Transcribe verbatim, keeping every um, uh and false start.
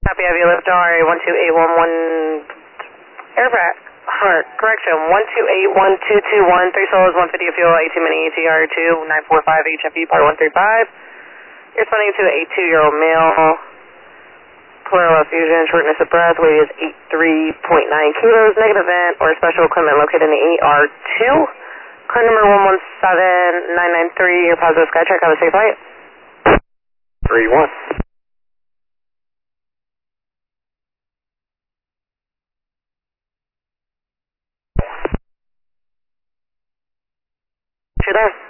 Copy, have you left R A one two eight one one, airback, or correction, one two eight one two two one, three solos, one fifty of fuel, eighteen mini A T R two, nine four five H F E, part one three five. You're responding to a two-year-old male, pleural effusion, shortness of breath, weight is eighty-three point nine kilos, negative vent, or special equipment located in the A R two. Car number one one seven nine nine three, your positive Skytrack, have a safe flight. three one. You there?